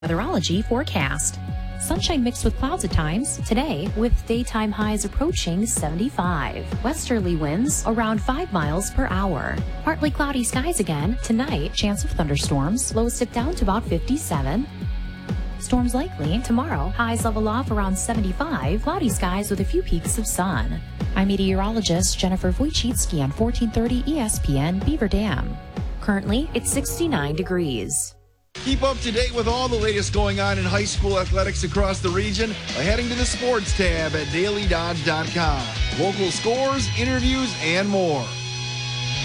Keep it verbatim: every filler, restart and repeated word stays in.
Weatherology forecast. Sunshine mixed with clouds at times today, with daytime highs approaching seventy-five. Westerly winds around five miles per hour. Partly cloudy skies again tonight. Chance of thunderstorms. Lows dip down to about fifty-seven. Storms likely tomorrow. Highs level off around seventy-five. Cloudy skies with a few peaks of sun. I'm meteorologist Jennifer Wojcicki on fourteen thirty E S P N Beaver Dam. Currently, it's sixty-nine degrees. Keep up to date with all the latest going on in high school athletics across the region by heading to the sports tab at daily dodge dot com. Local scores, interviews, and more.